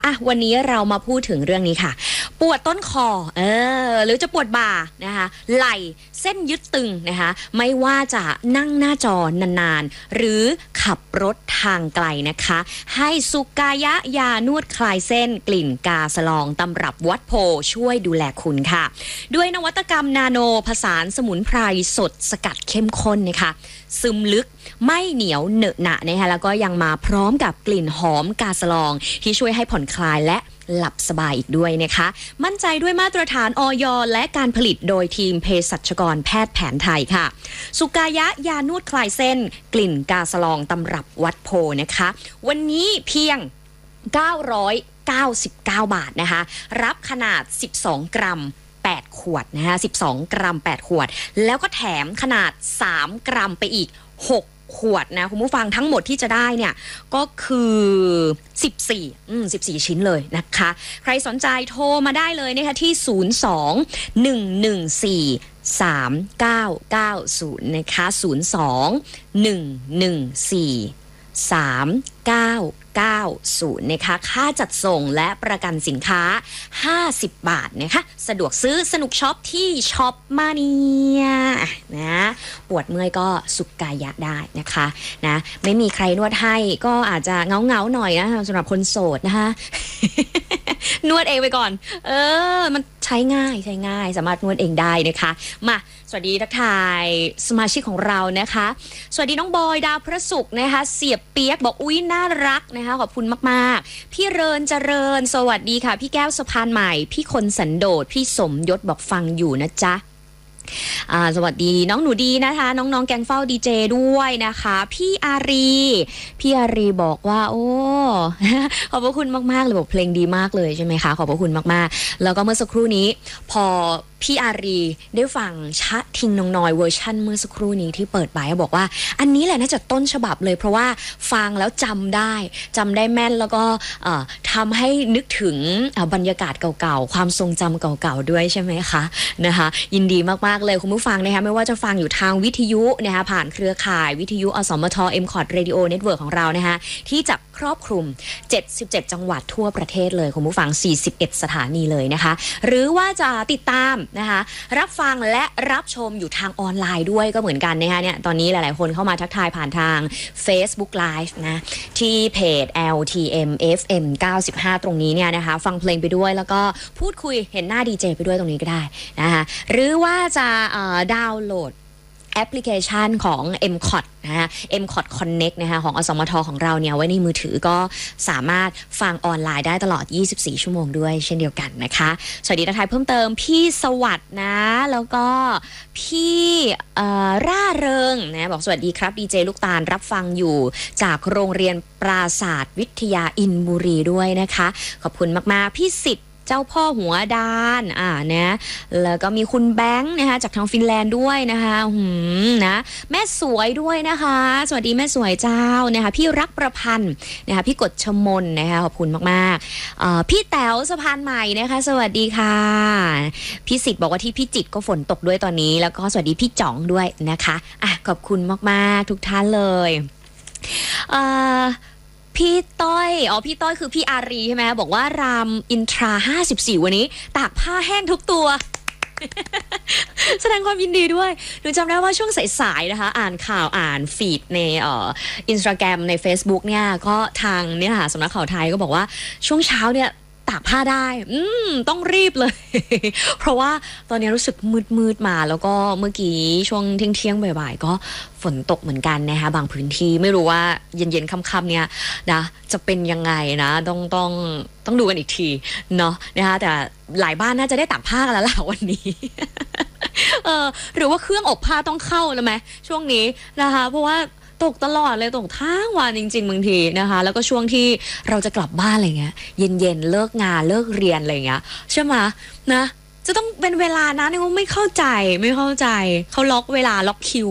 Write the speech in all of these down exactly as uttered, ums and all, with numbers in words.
อ่ะวันนี้เรามาพูดถึงเรื่องนี้ค่ะปวดต้นคอเออหรือจะปวดบ่านะคะไหล่เส้นยึดตึงนะคะไม่ว่าจะนั่งหน้าจอนานๆหรือขับรถทางไกลนะคะให้สุกายะยานวดคลายเส้นกลิ่นกาสลองตำรับวัดโพช่วยดูแลคุณค่ะด้วยนวัตกรรมนาโนผสานสมุนไพรสดสกัดเข้มข้นนะคะซึมลึกไม่เหนียวเหนอะหนะนะคะแล้วก็ยังมาพร้อมกับกลิ่นหอมกาสลองที่ช่วยให้ผ่อนคลายและหลับสบายอีกด้วยนะคะมั่นใจด้วยมาตรฐานอย.และการผลิตโดยทีมเภสัชกรแพทย์แผนไทยค่ะสุกายะยานวดคลายเส้นกลิ่นกาสลองตำรับวัดโพนะคะวันนี้เพียงเก้าร้อยเก้าสิบเก้าบาทนะคะรับขนาดสิบสองกรัมแปดขวดนะคะสิบสองกรัมแปดขวดแล้วก็แถมขนาดสามกรัมไปอีกหกขวดนะคุณผู้ฟังทั้งหมดที่จะได้เนี่ยก็คือสิบสี่อืมสิบสี่ชิ้นเลยนะคะใครสนใจโทรมาได้เลยนะคะที่ศูนย์ สอง หนึ่ง หนึ่ง สี่ สาม เก้า เก้า ศูนย์นะคะศูนย์ สอง หนึ่ง หนึ่ง สี่ สาม เก้า เก้า ศูนย์นะคะค่าจัดส่งและประกันสินค้าห้าสิบบาทนะคะสะดวกซื้อสนุกช็อปที่ช็อปมาเนียนะปวดเมื่อยก็สุกายะได้นะคะนะไม่มีใครนวดให้ก็อาจจะเงาเงาหน่อยนะสำหรับคนโสดนะคะ นวดเองไปก่อนเออมันใช้ง่ายใช้ง่ายสามารถนวดเองได้นะคะมาสวัสดีทักทายสมาชิกของเรานะคะสวัสดีน้องบอยดาวพระศุกร์นะคะเสียบเปียกบอกอุ๊ยน่ารักนะคะขอบคุณมากๆพี่เรินเจริญสวัสดีค่ะพี่แก้วสะพานใหม่พี่คนสันโดษพี่สมยศบอกฟังอยู่นะจ๊ะอ่าสวัสดีน้องหนูดีนะคะน้องๆแกงเฝ้าดีเจด้วยนะคะพี่อารีพี่อารีบอกว่าโอ้ ขอบพระคุณมากๆเลยบอกเพลงดีมากเลยใช่ไหมคะขอบพระคุณมากๆแล้วก็เมื่อสักครู่นี้พอพี่อารีได้ฟังชะทิงนองนอยเวอร์ชั่นเมื่อสักครู่นี้ที่เปิดไปบอกว่าอันนี้แหละน่าจะต้นฉบับเลยเพราะว่าฟังแล้วจำได้จำได้แม่นแล้วก็ทำให้นึกถึงบรรยากาศเก่าๆความทรงจำเก่าๆด้วยใช่ไหมคะนะคะยินดีมากๆเลยคุณผู้ฟังนะคะไม่ว่าจะฟังอยู่ทางวิทยุนะคะผ่านเครือข่ายวิทยุอสมท เอ็ม คอท Radio Network ของเรานะคะที่จะครอบคลุมเจ็ดสิบเจ็ดจังหวัดทั่วประเทศเลยคุณผู้ฟังสี่สิบเอ็ดสถานีเลยนะคะหรือว่าจะติดตามนะคะรับฟังและรับชมอยู่ทางออนไลน์ด้วยก็เหมือนกันนะคะเนี่ยตอนนี้หลายๆคนเข้ามาทักทายผ่านทาง Facebook Live นะที่เพจ แอล ที เอ็ม เอฟ เอ็ม เก้าสิบห้า ตรงนี้เนี่ยนะคะฟังเพลงไปด้วยแล้วก็พูดคุยเห็นหน้าดีเจไปด้วยตรงนี้ก็ได้นะคะหรือว่าจะดาวน์โหลดแอปพลิเคชันของ เอ็ม คอท นะคะ เอ็ม คอท Connect นะคะของอสมทของเราเนี่ยไว้ในมือถือก็สามารถฟังออนไลน์ได้ตลอดยี่สิบสี่ชั่วโมงด้วยเช่นเดียวกันนะคะสวัสดีทักทายเพิ่มเติมพี่สวัสดิ์นะแล้วก็พี่ร่าเริงนะบอกสวัสดีครับดีเจลูกตาลรับฟังอยู่จากโรงเรียนปราศาสตร์วิทยาอินบุรีด้วยนะคะขอบคุณมากๆพี่สิทธิ์เจ้าพ่อหัวดานอ่านะแล้วก็มีคุณแบงค์นะคะจากทางฟินแลนด์ด้วยนะคะหืมนะแม่สวยด้วยนะคะสวัสดีแม่สวยเจ้านะคะพี่รักประพันธ์นะคะพี่กฎชมนนะคะขอบคุณมากๆพี่แต๋วสะพานใหม่นะคะสวัสดีค่ะพี่สิทธิ์บอกว่าที่พี่จิตรก็ฝนตกด้วยตอนนี้แล้วก็สวัสดีพี่จ๋องด้วยนะคะอ่ะขอบคุณมากๆทุกท่านเลยอ่าพี่ต้อยอ๋อพี่ต้อยคือพี่อารีใช่ไหมบอกว่ารามอินทราห้าสิบสี่วันนี้ตากผ้าแห้งทุกตัว แสดงความยินดีด้วยหนูจำได้ว่าช่วงสายๆนะคะอ่านข่าวอ่านฟีดในเอ่อ Instagram ใน Facebook เนี่ยก็ทางเนี่ยค่ะสำนักข่าวไทยก็บอกว่าช่วงเช้าเนี่ยตากผ้าได้อืมต้องรีบเลย เพราะว่าตอนนี้รู้สึกมืดๆมาแล้วก็เมื่อกี้ช่วงเที่ยงๆบ่ายๆก็ฝนตกเหมือนกันนะคะบางพื้นที่ไม่รู้ว่าเย็นๆค่ำๆเนี่ยนะจะเป็นยังไงนะต้องต้องต้องดูกันอีกทีเนาะนะคะแต่หลายบ้านน่าจะได้ตากผ้ากันแล้วล่ะวันนี้ เออหรือว่าเครื่องอบผ้าต้องเข้าแล้วไหมช่วงนี้นะคะเพราะว่าตกตลอดเลยตกทั้งวันจริงๆบางทีนะคะแล้วก็ช่วงที่เราจะกลับบ้านอะไรเงี้ยเย็นๆเลิกงานเลิกเรียนอะไรเงี้ยใช่ไหมนะ จะต้องเป็นเวลานะนี่ก็ไม่เข้าใจไม่เข้าใจเขาล็อกเวลาล็อกคิวไง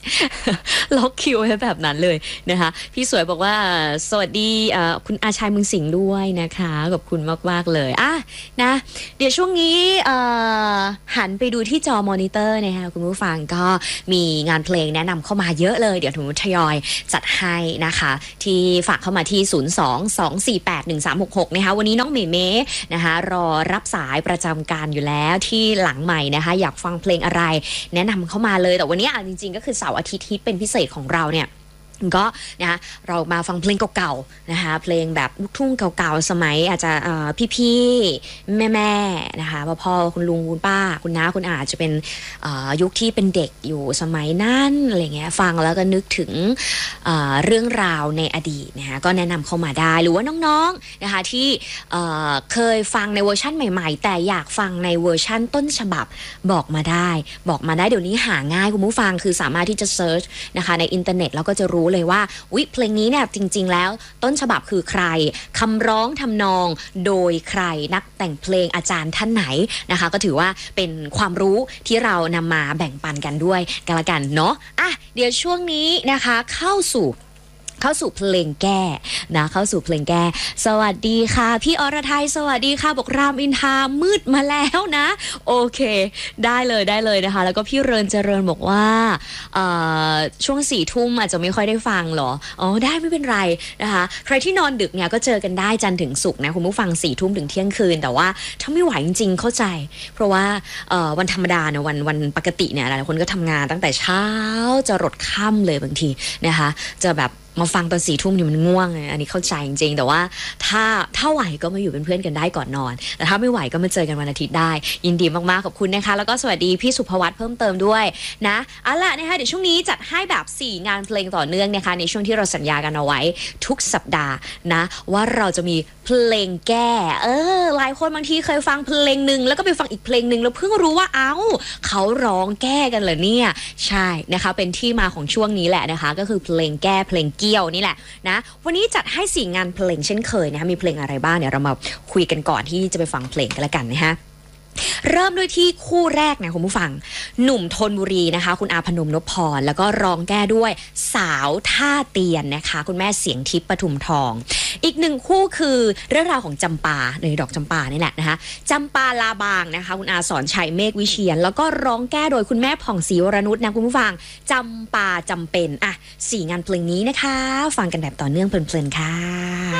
ล็อกคิวให้แบบนั้นเลยนะคะพี่สวยบอกว่าสวัสดีคุณอาชัยเมืองสิงห์ด้วยนะคะขอบคุณมากๆเลยอ่ะนะเดี๋ยวช่วงนี้หันไปดูที่จอมอนิเตอร์นะคะคุณผู้ฟังก็มีงานเพลงแนะนำเข้ามาเยอะเลยเดี๋ยวถุงทยอยจัดให้นะคะที่ฝากเข้ามาที่ศูนย์ สอง สอง สี่ แปด หนึ่ง สาม หก หกนะคะวันนี้น้องเมเมนะคะรอรับสายประจำการอยู่แล้วที่หลังใหม่นะคะอยากฟังเพลงอะไรแนะนำเข้ามาเลยแต่วันนี้จริงๆก็คือเสาร์อาทิตย์ที่เป็นพิเศษของเราเนี่ยก็นะคะเรามาฟังเพลงเก่าๆนะคะเพลงแบบลูกทุ่งเก่าๆสมัยอาจจะพี่ๆแม่ๆนะคะพ่อๆคุณลุงคุณป้าคุณน้าคุณอาจจะเป็นยุคที่เป็นเด็กอยู่สมัยนั้นอะไรเงี้ยฟังแล้วก็นึกถึงเ, เรื่องราวในอดีตนะคะก็แนะนำเข้ามาได้หรือว่าน้องๆนะคะที่เ, เคยฟังในเวอร์ชั่นใหม่ๆแต่อยากฟังในเวอร์ชั่นต้นฉบับบอกมาได้บอกมาได้เดี๋ยวนี้หาง่ายคุณผู้ฟังคือสามารถที่จะเซิร์ชนะคะในอินเทอร์เน็ตแล้วก็จะรู้เลยว่าอุ๊ยเพลงนี้เนี่ยจริงๆแล้วต้นฉบับคือใครคำร้องทำนองโดยใครนักแต่งเพลงอาจารย์ท่านไหนนะคะก็ถือว่าเป็นความรู้ที่เรานำมาแบ่งปันกันด้วยกันละกันเนาะอ่ะเดี๋ยวช่วงนี้นะคะเข้าสู่เข้าสู่เพลงแก้นะเข้าสู่เพลงแก้สวัสดีค่ะพี่อรทัยสวัสดีค่ะบอกรามอินทรามืดมาแล้วนะโอเคได้เลยได้เลยนะคะแล้วก็พี่เริญเจริญบอกว่าช่วงสี่ทุ่มอาจจะไม่ค่อยได้ฟังหรออ๋อได้ไม่เป็นไรนะคะใครที่นอนดึกเนี่ยก็เจอกันได้จันทร์ถึงศุกร์นะคุณผู้ฟังสี่ทุ่มถึงเที่ยงคืนแต่ว่าถ้าไม่ไหวจริงๆเข้าใจเพราะว่าวันธรรมดาเนี่ยวันวันปกติเนี่ยหลายคนก็ทำงานตั้งแต่เช้าจะรดค่ำเลยบางทีนะคะจะแบบมาฟังตอนสี่ทุ่มนี่มันง่วงอันนี้เข้าใจจริงๆแต่ว่าถ้าถ้าไหวก็มาอยู่เป็นเพื่อนกันได้ก่อนนอนแต่ถ้าไม่ไหวก็มาเจอกันวันอาทิตย์ได้ยินดีมากๆขอบคุณนะคะแล้วก็สวัสดีพี่สุภวัฒน์เพิ่มเติมด้วยนะเอาล่ะนะคะเดี๋ยวช่วงนี้จัดให้แบบสี่งานเพลงต่อเนื่องนะคะในช่วงที่เราสัญญากันเอาไว้ทุกสัปดาห์นะว่าเราจะมีเพลงแก้เออหลายคนบางทีเคยฟังเพลงนึงแล้วก็ไปฟังอีกเพลงนึงแล้วเพิ่งรู้ว่าเอ้าเขาร้องแก้กันเหรอเนี่ยใช่นะคะเป็นที่มาของช่วงนี้แหละนะคะก็คือเพลงแก้เพลงเกี่ยวนี่แหละนะวันนี้จัดให้สี่งานเพลงเช่นเคยนะคะมีเพลงอะไรบ้างเนี่ยเรามาคุยกันก่อนที่จะไปฟังเพลงกันละกันนะคะเริ่มด้วยที่คู่แรกนะคุณผู้ฟังหนุ่มธนบุรีนะคะคุณอาพนมนพพรแล้วก็ร้องแก้ด้วยสาวท่าเตียนนะคะคุณแม่เสียงทิพย์ปทุมทองอีกหนึ่งคู่คือเรื่องราวของจำปาในดอกจำปานี่แหละนะคะจำปาลาบางนะคะคุณอาสอนชัยเมฆวิเชียรแล้วก็ร้องแก้โดยคุณแม่ผ่องศรีวรนุชนะคุณผู้ฟังจำปาจำเป็นอ่ะสี่งานเพลงนี้นะคะฟังกันแบบต่อเนื่องเพลินๆค่ะ